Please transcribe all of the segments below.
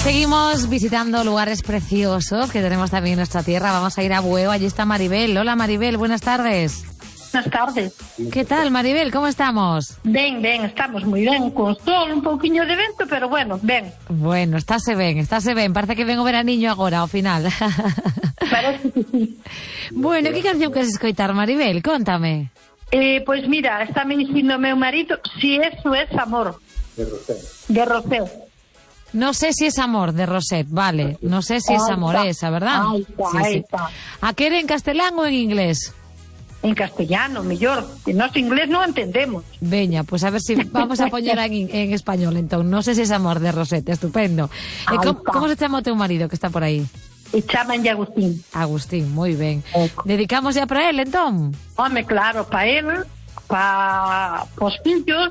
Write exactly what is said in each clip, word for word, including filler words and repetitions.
Seguimos visitando lugares preciosos que tenemos también en nuestra tierra. Vamos a ir a Bueu, allí está Maribel. Hola Maribel, buenas tardes. Buenas tardes. ¿Qué tal Maribel, cómo estamos? Ben, ben, estamos moi ben, con sol, un pouquiño de vento, pero bueno, ben. Bueno, estáse ben, estáse ben, parece que ven o veraniño agora, ao final. Parece que sí. Bueno, que canción queres escoitar Maribel? Cóntame. Eh, pois pues mira, está me dicindo meu marido, si eso es amor. De Rosé. De Rosé. No sé si es amor, de Roset, vale. No sé si es amor esa, ¿verdad? Ahí está, sí, ahí sí. está. ¿A qué era en castelán o en inglés? En castellano, mellor. En noso inglés non entendemos. Veña, pues a ver si vamos a poñer en, en español, entón. No sé si es amor, de Roset, estupendo. Eh, ¿cómo, ¿Cómo se chama o teu marido que está por aí? E chaman de Agustín. Agustín, moi ben. Dedicamos ya para él, entón? Home, claro, pa él, pa os fillos,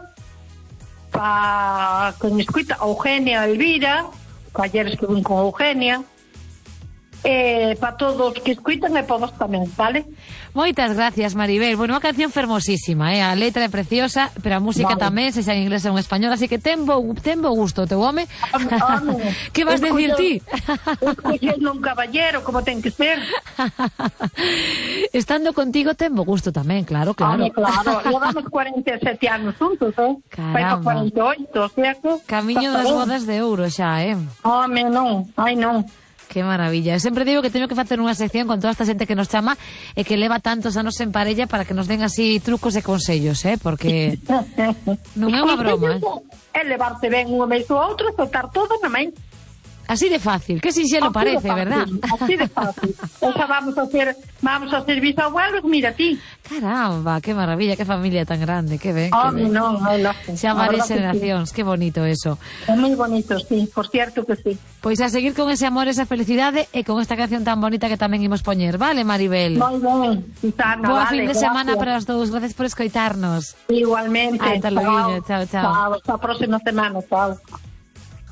pa con escuita Eugenia, Elvira, que ayer escribín con Eugenia, eh, para todos que escuitan e para vos tamén, vale? Moitas gracias, Maribel. Bueno, unha canción fermosísima, eh? A letra é preciosa, pero a música vale. tamén, se xa en inglés ou en español, así que ten bo, ten bo gusto, teu home. Que vas decir ti? Escollendo un caballero, como ten que ser. Estando contigo ten bo gusto tamén, claro, claro. Home, claro, levamos cuarenta e sete anos juntos, eh? Caramba. cuarenta e oito, o sea que... Camiño das bodas de ouro xa, eh? Home, non, ai non. Que maravilla. Eu sempre digo que teño que facer unha sección con toda esta xente que nos chama e que leva tantos anos en parella para que nos den así trucos e consellos, eh? Porque non é unha broma, eh? É levarte ben un mês ou outro, soltar todo na main. Así de fácil, que sinxelo parece, verdad? Así de fácil. O sea, vamos a hacer, vamos a hacer bisabuelos, mira ti. Caramba, que maravilla, que familia tan grande, que ben, Oh, que ben. non, non, non. Xa varias generacións, sí. Que bonito eso. É moi bonito, sí, por cierto que sí. Pois a seguir con ese amor, esa felicidade e con esta canción tan bonita que tamén imos poñer, vale, Maribel? Moi ben, Susana, Boa vale, fin de gracias. semana para os dous, gracias por escoitarnos. Igualmente. Ata logo, chao, chao. Chao, hasta a próxima semana, chao.